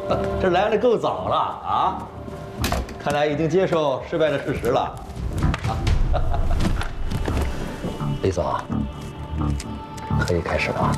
这来的够早了啊！看来已经接受失败的事实了。李总，可以开始了。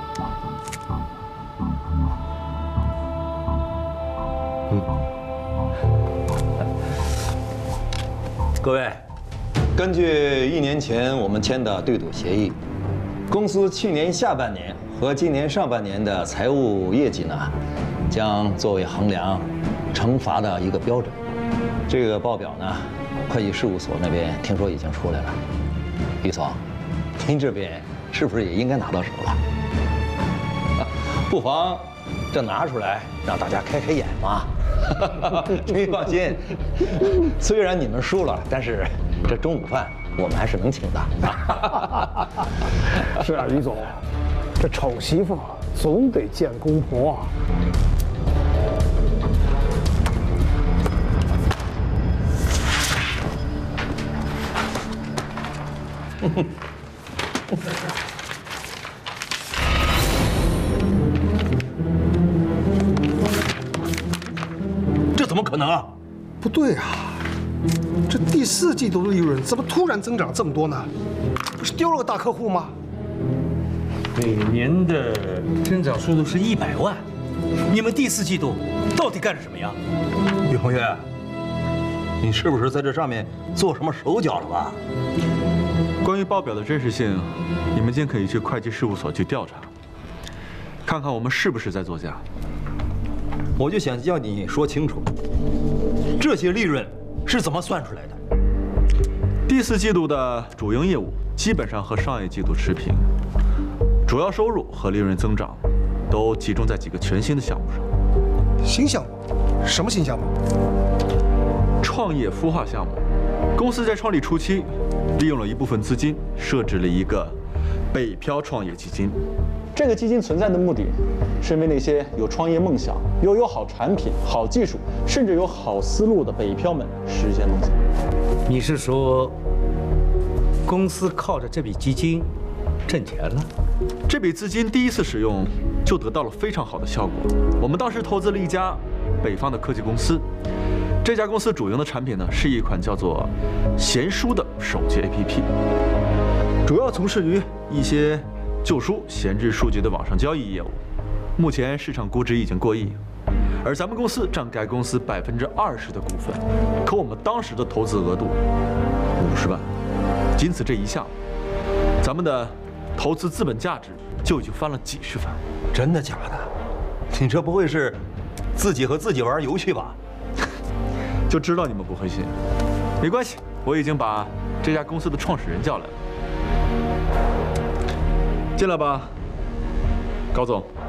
各位，根据1年前我们签的对赌协议，公司去年下半年和今年上半年的财务业绩呢，将作为衡量惩罚的一个标准。这个报表呢，会计事务所那边听说已经出来了。李总，您这边是不是也应该拿到手了？不妨这拿出来让大家开开眼嘛。您放心，虽然你们输了，但是这中午饭我们还是能请的。 是啊，李总，这丑媳妇总得见公婆啊。 这怎么可能啊？ 不对啊，这第4季度的利润怎么突然增长这么多呢？不是丢了个大客户吗？ 每年的增长速度是100万，你们第4季度到底干了什么呀？ 于同学，你是不是在这上面做什么手脚了吧？ 关于报表的真实性，你们今天可以去会计事务所去调查，看看我们是不是在作假。 我就想要你说清楚，这些利润是怎么算出来的？ 第4季度的主营业务基本上和上一季度持平，主要收入和利润增长都集中在几个全新的项目上。 新项目？什么新项目？ 创业孵化项目。公司在创立初期，利用了一部分资金，设置了一个北漂创业基金。 这个基金存在的目的，是为那些有创业梦想、又有好产品、好技术，甚至有好思路的北漂们实现梦想。 你是说，公司靠着这笔基金挣钱了？ 这笔资金第一次使用就得到了非常好的效果。我们当时投资了一家北方的科技公司。这家公司主营的产品呢，是一款叫做“闲书”的手机 APP， 主要从事于一些旧书闲置数据的网上交易业务。目前市场估值已经过亿，而咱们公司占该公司20%的股份，可我们当时的投资额度50万，仅此这一项，咱们的投资资本价值就已经翻了几十番。 真的假的？你这不会是自己和自己玩游戏吧？ 就知道你们不会信，没关系，我已经把这家公司的创始人叫来了。进来吧，高总。